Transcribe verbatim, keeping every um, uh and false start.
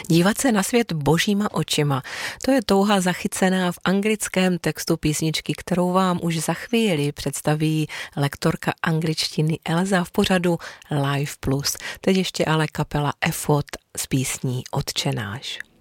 Dívat se na svět božíma očima, to je touha zachycená v anglickém textu písničky, kterou vám už za chvíli představí lektorka angličtiny Elza v pořadu Live Plus. Teď ještě ale kapela Effort s písní Otče náš.